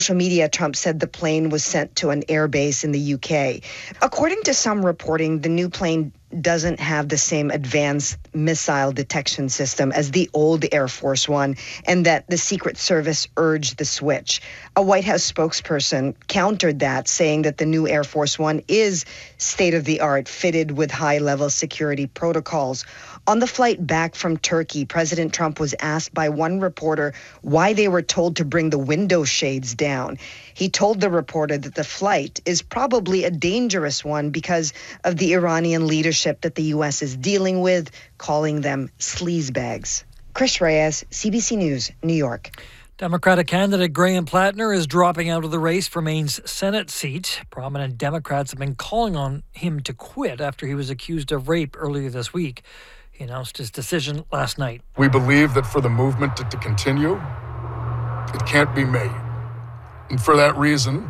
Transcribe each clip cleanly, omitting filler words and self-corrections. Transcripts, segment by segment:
media, Trump said the plane was sent to an airbase in the UK. According to some reporting, the new plane doesn't have the same advanced missile detection system as the old Air Force One, and that the Secret Service urged the switch. A White House spokesperson countered that, saying that the new Air Force One is state-of-the-art, fitted with high-level security protocols. On the flight back from Turkey, President Trump was asked by one reporter why they were told to bring the window shades down. He told the reporter that the flight is probably a dangerous one because of the Iranian leadership that the U.S. is dealing with, calling them sleazebags. Chris Reyes, CBC News, New York. Democratic candidate Graham Plattner is dropping out of the race for Maine's Senate seat. Prominent Democrats have been calling on him to quit after he was accused of rape earlier this week. He announced his decision last night. We believe that for the movement to continue, it can't be me. And for that reason,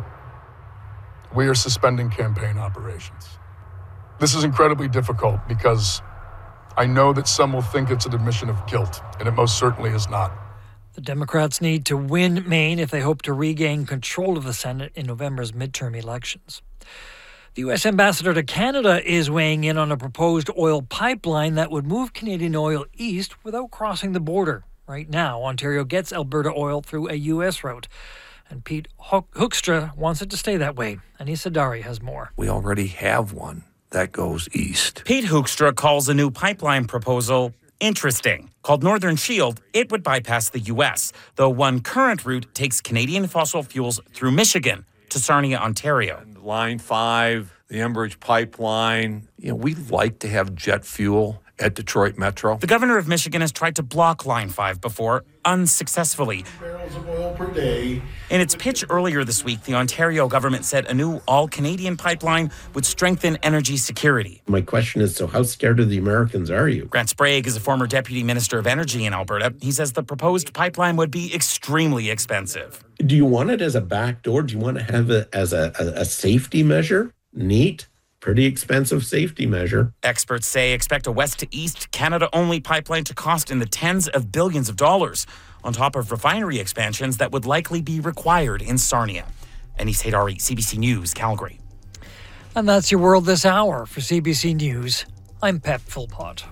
we are suspending campaign operations. This is incredibly difficult because I know that some will think it's an admission of guilt, and it most certainly is not. The Democrats need to win Maine if they hope to regain control of the Senate in November's midterm elections. The U.S. ambassador to Canada is weighing in on a proposed oil pipeline that would move Canadian oil east without crossing the border. Right now, Ontario gets Alberta oil through a U.S. route. And Pete Hoekstra wants it to stay that way. Anis Sadari has more. We already have one that goes east. Pete Hoekstra calls a new pipeline proposal interesting. Called Northern Shield, it would bypass the U.S., though one current route takes Canadian fossil fuels through Michigan to Sarnia, Ontario. Line 5, the Enbridge pipeline. We'd like to have jet fuel at Detroit Metro. The governor of Michigan has tried to block Line 5 before, unsuccessfully. Barrels of oil per day. In its pitch earlier this week, the Ontario government said a new all-Canadian pipeline would strengthen energy security. My question is, so how scared of the Americans are you? Grant Sprague is a former deputy minister of energy in Alberta. He says the proposed pipeline would be extremely expensive. Do you want it as a backdoor? Do you want to have it as a safety measure? Neat. Pretty expensive safety measure. Experts say expect a west-to-east, Canada-only pipeline to cost in the tens of billions of dollars, on top of refinery expansions that would likely be required in Sarnia. Anis Haidari, CBC News, Calgary. And that's your World This Hour. For CBC News, I'm Pep Philpott.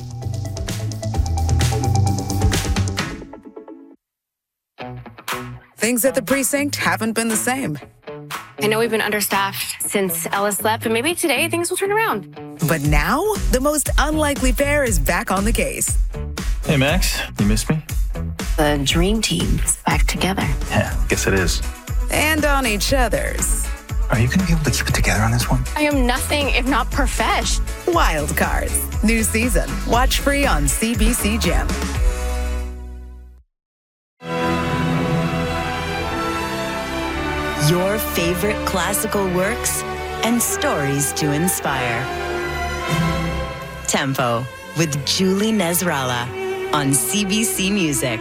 Things at the precinct haven't been the same. I know we've been understaffed since Ellis left, but maybe today things will turn around. But now, the most unlikely pair is back on the case. Hey, Max, you missed me? The dream team's back together. Yeah, guess it is. And on each other's. Are you going to be able to keep it together on this one? I am nothing if not profesh. Wild Cards. New season. Watch free on CBC Gem. Your favorite classical works and stories to inspire. Tempo with Julie Nezrala on CBC Music.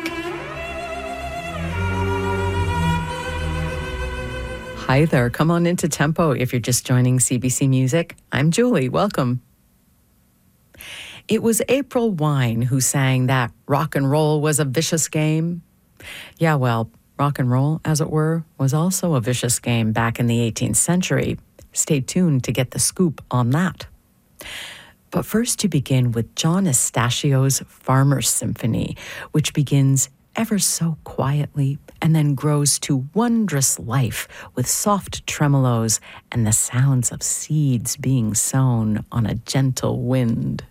Hi there. Come on into Tempo if you're just joining CBC Music. I'm Julie. Welcome. It was April Wine who sang that rock and roll was a vicious game. Yeah, well, rock and roll, as it were, was also a vicious game back in the 18th century. Stay tuned to get the scoop on that. But first to begin with John Estaccio's Farmer's Symphony, which begins ever so quietly and then grows to wondrous life with soft tremolos and the sounds of seeds being sown on a gentle wind.